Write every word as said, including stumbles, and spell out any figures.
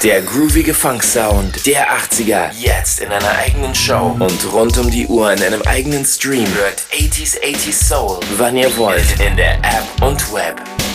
Der groovige Funk-Sound der achtziger, jetzt in einer eigenen Show und rund um die Uhr in einem eigenen Stream. Hört achtziger achtziger Soul, wann ihr wollt, in der App und Web.